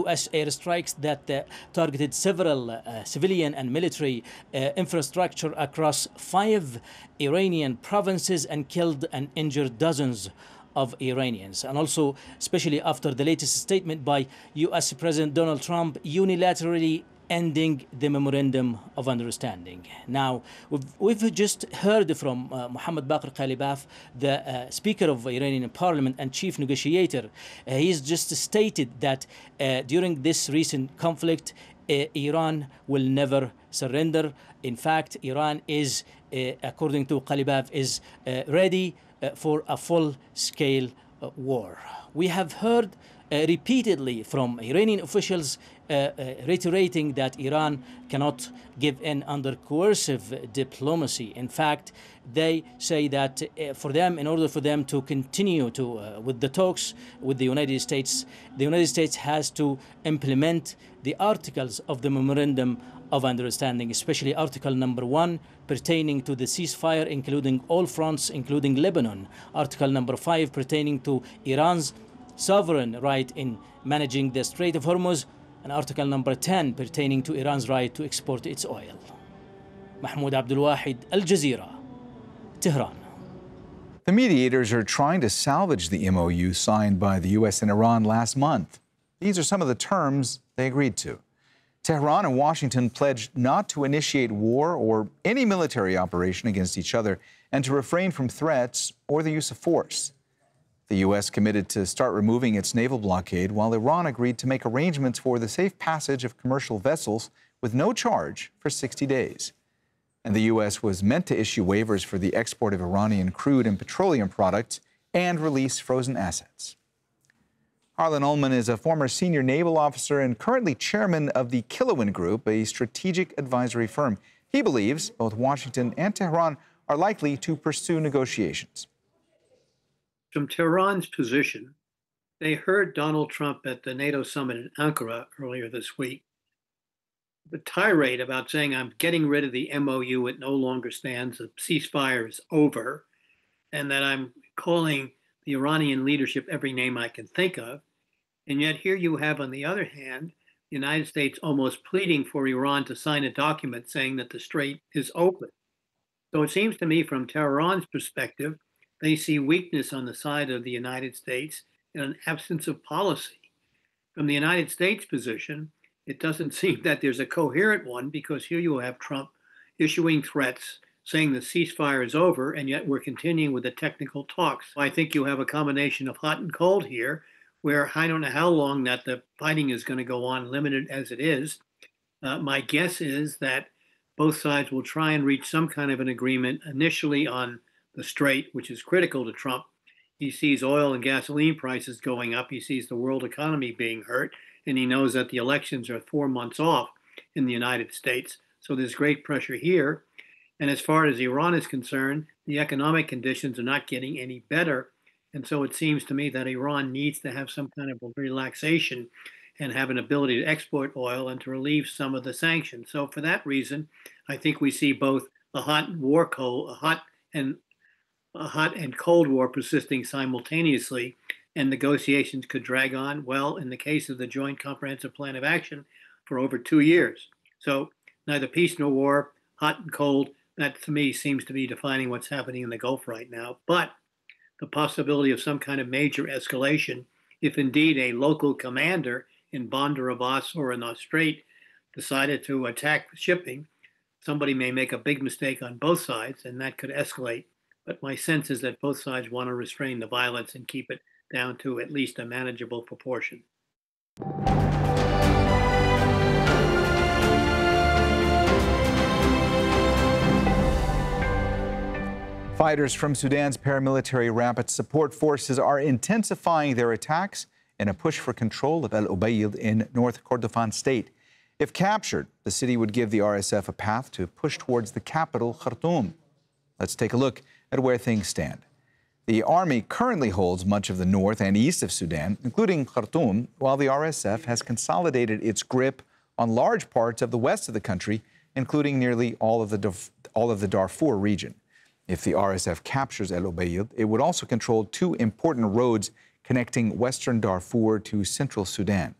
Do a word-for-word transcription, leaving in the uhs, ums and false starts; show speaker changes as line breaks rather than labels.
S airstrikes that uh, targeted several uh, civilian and military uh, infrastructure across five Iranian provinces and killed and injured dozens of Iranians. And also, especially after the latest statement by U S President Donald Trump unilaterally ending the Memorandum of Understanding. Now, we've, we've just heard from uh, Mohammad Baqir Ghalibaf, the uh, Speaker of Iranian Parliament and Chief Negotiator. Uh, he's just stated that uh, during this recent conflict, uh, Iran will never surrender. In fact, Iran is, uh, according to Ghalibaf, is uh, ready uh, for a full-scale uh, war. We have heard Uh, repeatedly from Iranian officials uh, uh, reiterating that Iran cannot give in under coercive diplomacy. In fact, they say that uh, for them, in order for them to continue to uh, with the talks with the United States, the United States has to implement the articles of the Memorandum of Understanding, especially Article number one pertaining to the ceasefire, including all fronts, including Lebanon. Article number five pertaining to Iran's sovereign right in managing the Strait of Hormuz, and Article number ten pertaining to Iran's right to export its oil. Mahmoud Abdul Wahid, Al Jazeera, Tehran.
The mediators are trying to salvage the M O U signed by the U S and Iran last month. These are some of the terms they agreed to. Tehran and Washington pledged not to initiate war or any military operation against each other and to refrain from threats or the use of force. The U S committed to start removing its naval blockade, while Iran agreed to make arrangements for the safe passage of commercial vessels with no charge for sixty days. And the U S was meant to issue waivers for the export of Iranian crude and petroleum products and release frozen assets. Harlan Ullman is a former senior naval officer and currently chairman of the Kilowan Group, a strategic advisory firm. He believes both Washington and Tehran are likely to pursue negotiations.
From Tehran's position, they heard Donald Trump at the NATO summit in Ankara earlier this week. The tirade about saying, I'm getting rid of the M O U, it no longer stands, the ceasefire is over, and that I'm calling the Iranian leadership every name I can think of. And yet here you have, on the other hand, the United States almost pleading for Iran to sign a document saying that the strait is open. So it seems to me, from Tehran's perspective, they see weakness on the side of the United States and an absence of policy. From the United States position, it doesn't seem that there's a coherent one, because here you have Trump issuing threats, saying the ceasefire is over, and yet we're continuing with the technical talks. I think you have a combination of hot and cold here, where I don't know how long that the fighting is going to go on, limited as it is. Uh, my guess is that both sides will try and reach some kind of an agreement initially on the strait, which is critical to Trump. He sees oil and gasoline prices going up. He sees the world economy being hurt, and he knows that the elections are four months off in the United States. So there's great pressure here. And as far as Iran is concerned, the economic conditions are not getting any better. And so it seems to me that Iran needs to have some kind of relaxation and have an ability to export oil and to relieve some of the sanctions. So for that reason, I think we see both a hot war cold, a hot and a hot and cold war persisting simultaneously, and negotiations could drag on, well, in the case of the Joint Comprehensive Plan of Action, for over two years. So neither peace nor war, hot and cold, that to me seems to be defining what's happening in the Gulf right now. But the possibility of some kind of major escalation, if indeed a local commander in Bandar Abbas or in the Strait decided to attack shipping, somebody may make a big mistake on both sides, and that could escalate. But my sense is that both sides want to restrain the violence and keep it down to at least a manageable proportion.
Fighters from Sudan's paramilitary Rapid Support Forces are intensifying their attacks in a push for control of El Ubaid in North Kordofan state. If captured, the city would give the R S F a path to push towards the capital, Khartoum. Let's take a look at where things stand. The army currently holds much of the north and east of Sudan, including Khartoum, while the R S F has consolidated its grip on large parts of the west of the country, including nearly all of the, all of the Darfur region. If the R S F captures El Ubaid, it would also control two important roads connecting western Darfur to central Sudan.